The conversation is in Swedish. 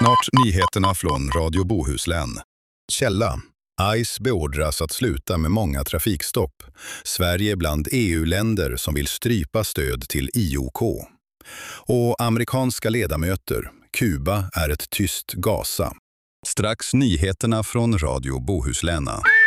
Snart nyheterna från Radio Bohuslän. Källa. ICE beordras att sluta med många trafikstopp. Sverige bland EU-länder som vill strypa stöd till IOK. Och amerikanska ledamöter. Kuba är ett tyst Gaza. Strax nyheterna från Radio Bohuslän.